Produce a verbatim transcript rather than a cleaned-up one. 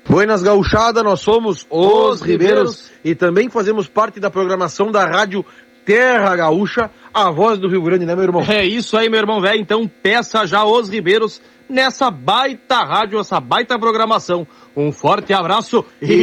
Buenas gauchada, nós somos os, os Ribeiros, Ribeiros e também fazemos parte da programação da rádio Terra Gaúcha, a voz do Rio Grande, né, meu irmão? É isso aí, meu irmão velho, então peça já os Ribeiros nessa baita rádio, essa baita programação. Um forte abraço e